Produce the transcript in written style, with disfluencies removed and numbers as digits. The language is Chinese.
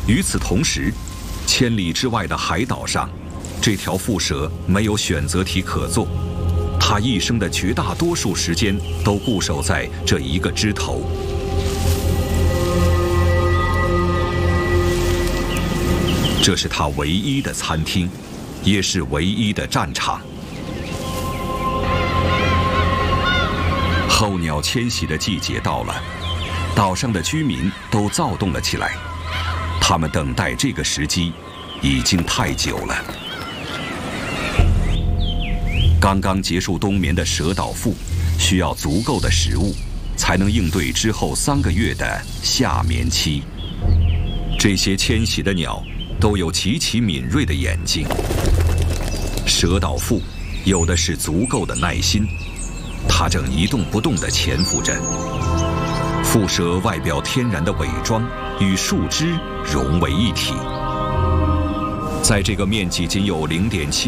与此同时，千里之外的海岛上，这条蝮蛇没有选择题可做，它一生的绝大多数时间都固守在这一个枝头。这是它唯一的餐厅，也是唯一的战场。候鸟迁徙的季节到了，岛上的居民都躁动了起来。他们等待这个时机已经太久了。刚刚结束冬眠的蛇岛蝮需要足够的食物，才能应对之后3个月的夏眠期。这些迁徙的鸟都有极其敏锐的眼睛。蛇岛蝮有的是足够的耐心，它正一动不动地潜伏着。蝮蛇外表天然的伪装与树枝融为一体，在这个面积仅有0.7